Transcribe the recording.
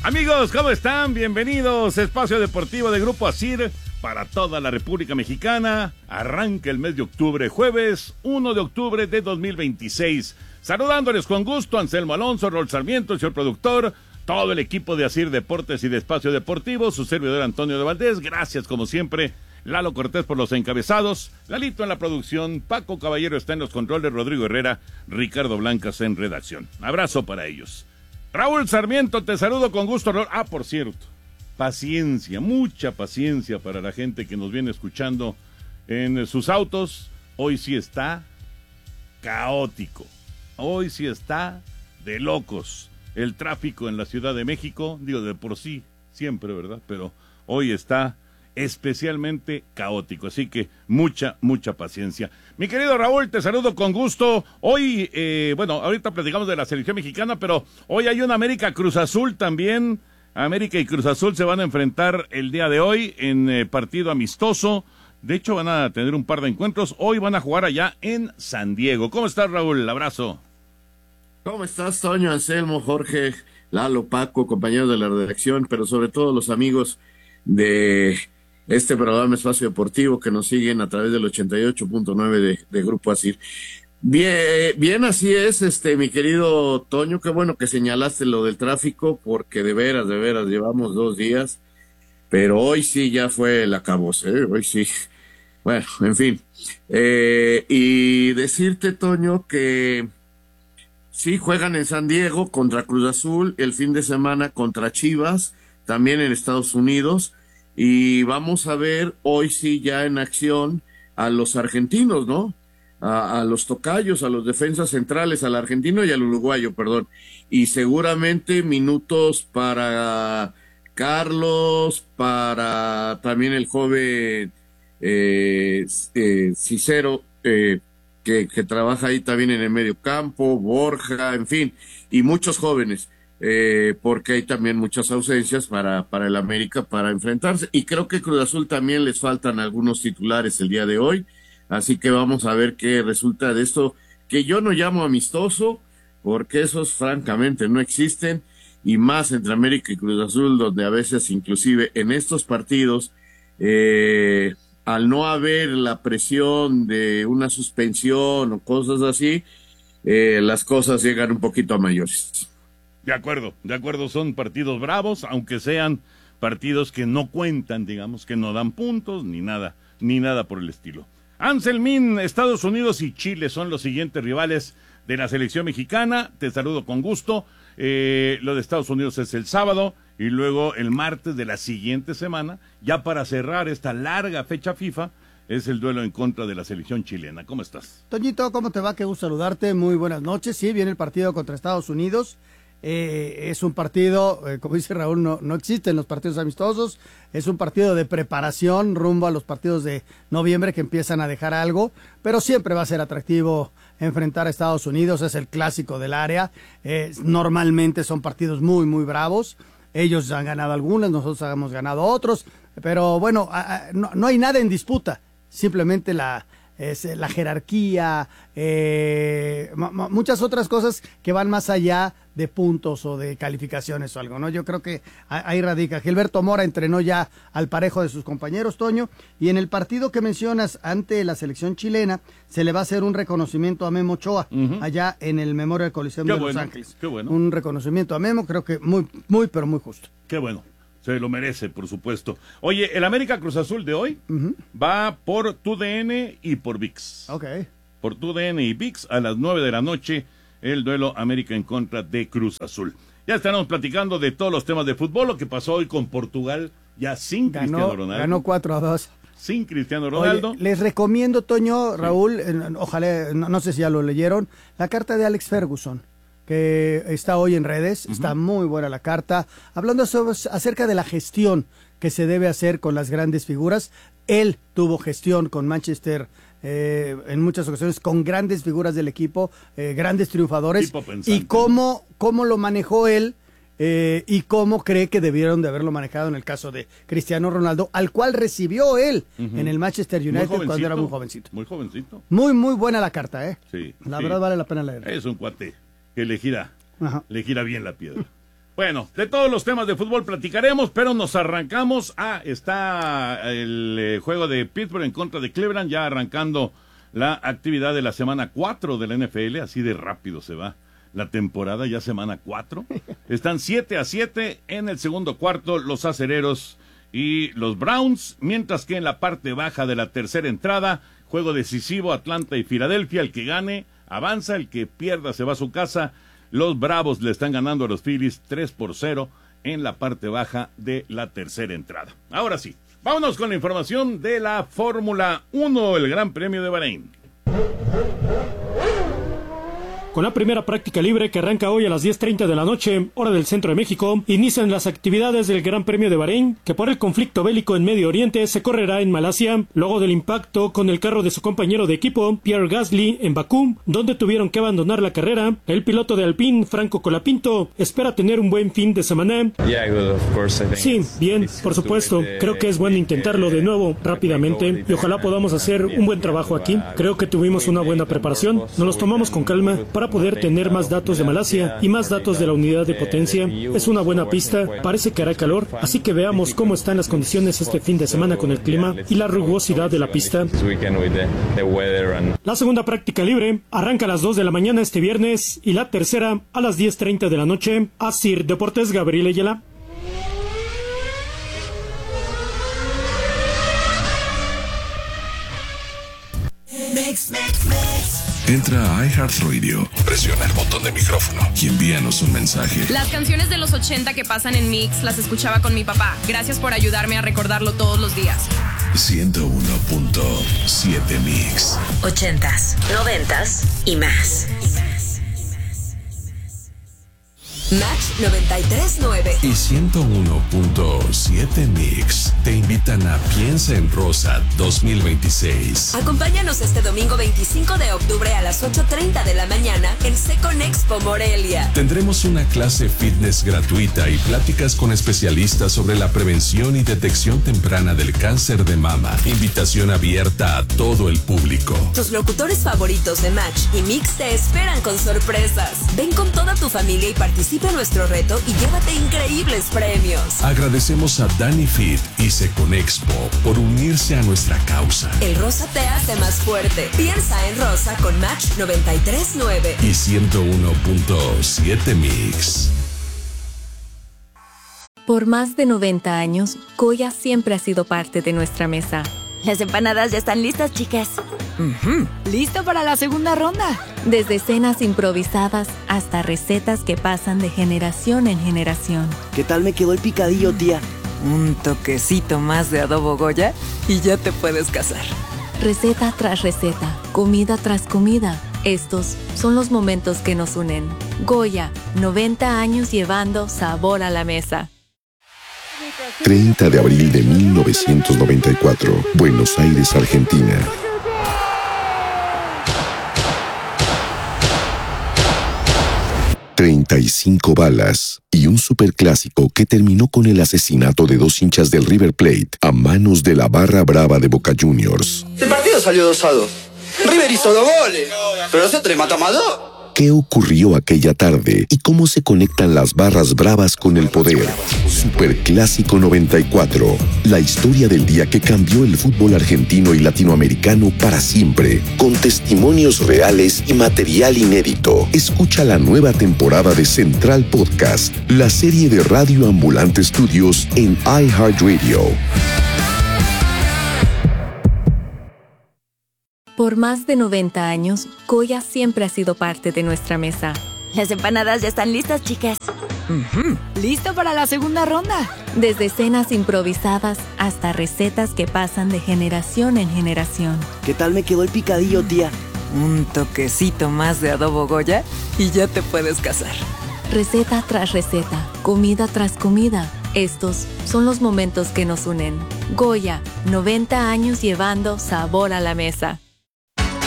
Amigos, ¿cómo están? Bienvenidos. Espacio Deportivo de Grupo ASIR para toda la República Mexicana. Arranca el mes de octubre, jueves 1 de octubre de 2026. Saludándoles con gusto, Anselmo Alonso, Rol Sarmiento, el señor productor, todo el equipo de ASIR Deportes y de Espacio Deportivo, su servidor Antonio de Valdés. Gracias, como siempre, Lalo Cortés por los encabezados, Lalito en la producción, Paco Caballero está en los controles, Rodrigo Herrera, Ricardo Blancas en redacción. Abrazo para ellos. Raúl Sarmiento, te saludo con gusto. Por cierto, paciencia, mucha paciencia para la gente que nos viene escuchando en sus autos. Hoy sí está caótico, hoy sí está de locos el tráfico en la Ciudad de México, digo de por sí, siempre, ¿verdad? Pero hoy está especialmente caótico, así que mucha paciencia. Mi querido Raúl, te saludo con gusto. Hoy, ahorita platicamos de la selección mexicana, pero hoy hay una América Cruz Azul también. América y Cruz Azul se van a enfrentar el día de hoy en partido amistoso. De hecho, van a tener un par de encuentros. Hoy van a jugar allá en San Diego. ¿Cómo estás, Raúl? Abrazo. ¿Cómo estás, Toño, Anselmo, Jorge, Lalo, Paco, compañeros de la redacción, pero sobre todo los amigos de este programa Espacio Deportivo que nos siguen a través del 88.9 de Grupo ASIR. Bien, así es, mi querido Toño, qué bueno que señalaste lo del tráfico, porque de veras, llevamos 2 días, pero hoy sí ya fue el acabose, hoy sí. Bueno, en fin. Y decirte, Toño, que sí juegan en San Diego contra Cruz Azul, el fin de semana contra Chivas, también en Estados Unidos. Y vamos a ver hoy sí ya en acción a los argentinos, ¿no? A los tocayos, a los defensas centrales, al argentino y al uruguayo, perdón. Y seguramente minutos para Carlos, para también el joven Cicero, que trabaja ahí también en el medio campo, Borja, en fin, y muchos jóvenes. Porque hay también muchas ausencias para el América para enfrentarse, y creo que Cruz Azul también les faltan algunos titulares el día de hoy, así que vamos a ver qué resulta de esto, que yo no llamo amistoso, porque esos francamente no existen, y más entre América y Cruz Azul, donde a veces inclusive en estos partidos, al no haber la presión de una suspensión o cosas así, las cosas llegan un poquito a mayores. De acuerdo, son partidos bravos, aunque sean partidos que no cuentan, digamos, que no dan puntos, ni nada por el estilo. Anselmín, Estados Unidos y Chile son los siguientes rivales de la selección mexicana, te saludo con gusto. Lo de Estados Unidos es el sábado, y luego el martes de la siguiente semana, ya para cerrar esta larga fecha FIFA, es el duelo en contra de la selección chilena. ¿Cómo estás? Toñito, ¿cómo te va? Qué gusto saludarte, muy buenas noches. Sí, viene el partido contra Estados Unidos. Es un partido, como dice Raúl, no existen los partidos amistosos, es un partido de preparación rumbo a los partidos de noviembre que empiezan a dejar algo, pero siempre va a ser atractivo enfrentar a Estados Unidos, es el clásico del área, normalmente son partidos muy bravos, ellos han ganado algunos, nosotros hemos ganado otros, pero bueno, no hay nada en disputa, simplemente la jerarquía, muchas otras cosas que van más allá de puntos o de calificaciones o algo, ¿no? Yo creo que ahí radica. Gilberto Mora entrenó ya al parejo de sus compañeros, Toño, y en el partido que mencionas ante la selección chilena se le va a hacer un reconocimiento a Memo Ochoa, allá en el Memorial Coliseum de Los Ángeles. Qué bueno. Un reconocimiento a Memo, creo que muy pero muy justo. Qué bueno. Se lo merece, por supuesto. Oye, el América Cruz Azul de hoy va por TUDN y por ViX. Ok. Por TUDN y ViX a las 9 de la noche, el duelo América en contra de Cruz Azul. Ya estaremos platicando de todos los temas de fútbol, lo que pasó hoy con Portugal, ya sin Cristiano Ronaldo. Ganó 4-2. Sin Cristiano Ronaldo. Oye, les recomiendo, Toño, Raúl, ojalá, no sé si ya lo leyeron, la carta de Alex Ferguson, que está hoy en redes, está muy buena la carta, hablando acerca de la gestión que se debe hacer con las grandes figuras. Él tuvo gestión con Manchester en muchas ocasiones, con grandes figuras del equipo, grandes triunfadores, y cómo lo manejó él, y cómo cree que debieron de haberlo manejado en el caso de Cristiano Ronaldo, al cual recibió él en el Manchester United cuando era muy jovencito. Muy jovencito. Muy buena la carta, Sí. La verdad vale la pena leer. Es un cuate que le gira bien la piedra. Bueno, de todos los temas de fútbol platicaremos, pero nos arrancamos. Está el juego de Pittsburgh en contra de Cleveland, ya arrancando la actividad de la semana 4 de la NFL, así de rápido se va la temporada, ya semana 4. Están 7-7 en el segundo cuarto los acereros y los Browns, mientras que en la parte baja de la tercera entrada, juego decisivo Atlanta y Filadelfia, el que gane avanza, el que pierda se va a su casa. Los Bravos le están ganando a los Phillies 3-0 en la parte baja de la tercera entrada. Ahora sí, vámonos con la información de la Fórmula 1, el Gran Premio de Bahrein. Con la primera práctica libre que arranca hoy a las 10:30 de la noche, hora del centro de México, inician las actividades del Gran Premio de Bahrein, que por el conflicto bélico en Medio Oriente se correrá en Malasia, luego del impacto con el carro de su compañero de equipo, Pierre Gasly, en Bakú, donde tuvieron que abandonar la carrera. El piloto de Alpine, Franco Colapinto, espera tener un buen fin de semana. Sí, bien, por supuesto. Creo que es bueno intentarlo de nuevo, rápidamente, y ojalá podamos hacer un buen trabajo aquí. Creo que tuvimos una buena preparación, nos los tomamos con calma, para poder tener más datos de Malasia y más datos de la unidad de potencia. Es una buena pista, parece que hará calor, así que veamos cómo están las condiciones este fin de semana con el clima y la rugosidad de la pista. La segunda práctica libre arranca a las 2 de la mañana este viernes y la tercera a las 10:30 de la noche. Asir Deportes, Gabriel Ayala. Entra a iHeartRadio, presiona el botón de micrófono y envíanos un mensaje. Las canciones de los 80 que pasan en Mix las escuchaba con mi papá. Gracias por ayudarme a recordarlo todos los días. 101.7 Mix. 80s, 90s y más. Match 93.9 y 101.7 Mix te invitan a Piensa en Rosa 2026. Acompáñanos este domingo 25 de octubre a las 8:30 de la mañana en Secon Expo Morelia. Tendremos una clase fitness gratuita y pláticas con especialistas sobre la prevención y detección temprana del cáncer de mama. Invitación abierta a todo el público. Tus locutores favoritos de Match y Mix te esperan con sorpresas. Ven con toda tu familia y participa en nuestro reto y llévate increíbles premios. Agradecemos a Dani Fit y Seconexpo por unirse a nuestra causa. El rosa te hace más fuerte. Piensa en rosa con Match 93.9 y 101.7 Mix. Por más de 90 años, Goya siempre ha sido parte de nuestra mesa. Las empanadas ya están listas, chicas. ¿Listo para la segunda ronda? Desde cenas improvisadas hasta recetas que pasan de generación en generación. ¿Qué tal me quedó el picadillo, tía? Un toquecito más de adobo Goya y ya te puedes casar. Receta tras receta, comida tras comida. Estos son los momentos que nos unen. Goya, 90 años llevando sabor a la mesa. 30 de abril de 1994, Buenos Aires, Argentina. «35 balas» y un superclásico que terminó con el asesinato de 2 hinchas del River Plate a manos de la barra brava de Boca Juniors. El partido salió 2-2. River hizo 2 goles, pero nosotros matamos a 2. ¿Qué ocurrió aquella tarde y cómo se conectan las barras bravas con el poder? Superclásico 94, la historia del día que cambió el fútbol argentino y latinoamericano para siempre, con testimonios reales y material inédito. Escucha la nueva temporada de Central Podcast, la serie de Radio Ambulante Studios en iHeartRadio. Por más de 90 años, Goya siempre ha sido parte de nuestra mesa. Las empanadas ya están listas, chicas. ¿Listo para la segunda ronda? Desde cenas improvisadas hasta recetas que pasan de generación en generación. ¿Qué tal me quedó el picadillo, tía? Un toquecito más de adobo Goya y ya te puedes casar. Receta tras receta, comida tras comida. Estos son los momentos que nos unen. Goya, 90 años llevando sabor a la mesa.